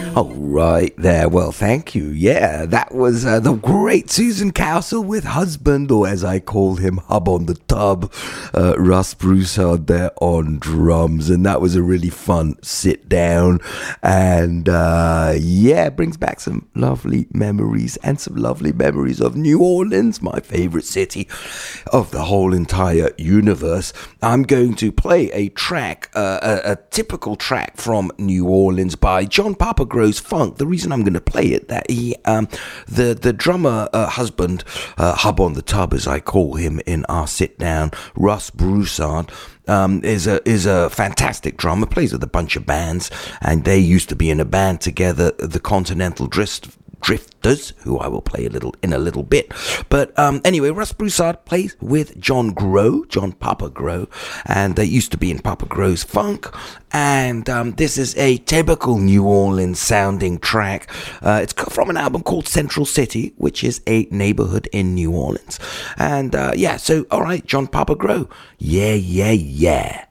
All right there. Well, thank you. Yeah, that was the great Susan Castle with husband, or as I call him, Hub on the Tub, Russ Broussard there on drums. And that was a really fun sit down. And yeah, brings back some lovely memories and some lovely memories of New Orleans, my favorite city of the whole entire universe. I'm going to play a track, a typical track from New Orleans by John Papa Grows Funk. The reason I'm going to play it, that he, the drummer husband, Hub on the Tub, as I call him in our sit down, Russ Broussard, is a fantastic drummer. Plays with a bunch of bands, and they used to be in a band together, the Continental Drifters, who I will play in a little bit. But anyway, Russ Broussard plays with John Papa Grow, and they used to be in Papa Grows Funk. And this is a typical New Orleans sounding track. It's from an album called Central City, which is a neighborhood in New Orleans. And yeah, so all right, John Papa Grow. Yeah.